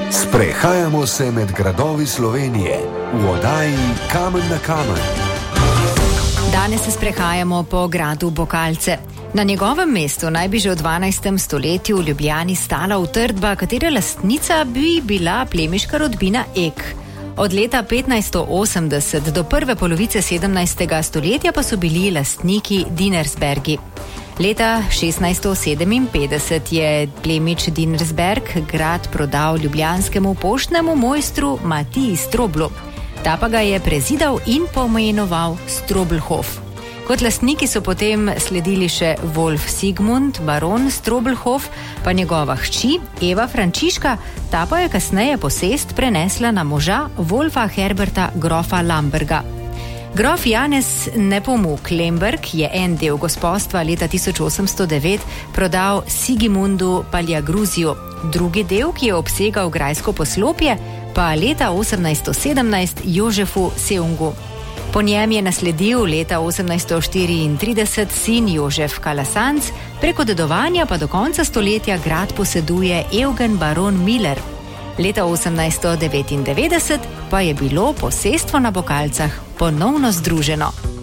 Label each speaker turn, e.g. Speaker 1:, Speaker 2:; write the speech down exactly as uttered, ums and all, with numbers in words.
Speaker 1: Sprehajamo se med gradovi Slovenije v oddaji Kamen na kamen.
Speaker 2: Danes se sprehajamo po gradu Bokalce. Na njegovem mestu naj bi že v dvanajstem stoletju v Ljubljani stala utrdba, katere lastnica bi bila plemiška rodbina Ek. Od leta petnajststo osemdeset do prve polovice sedemnajstega stoletja pa so bili lastniki Dinersbergi. Leta šestnajststo sedeminpetdeset je plemič Dinersberg grad prodal ljubljanskemu poštnemu mojstru Matiji Stroblu. Ta pa ga je prezidal in poimenoval Strobelhof. Kot lastniki so potem sledili še Wolf Sigmund, baron Strobelhof, pa njegova hči Eva Frančiška, ta pa je kasneje posest prenesla na moža Wolfa Herberta grofa Lamberga. Grof Janez Nepomuk Lemberg je en del gospostva leta tisoč osemsto devet prodal Sigimundu Paljagruziju, drugi del, ki je obsegal grajsko poslopje, pa leta osemnajststo sedemnajst Jožefu Seungu. Po njem je nasledil leta osemnajststo štiriintrideset sin Jožef Kalasanc, preko dedovanja pa do konca stoletja grad poseduje Eugen baron Miller. Leta osemnajststo devetindevetdeset pa je bilo posestvo na Bokalcah ponovno združeno.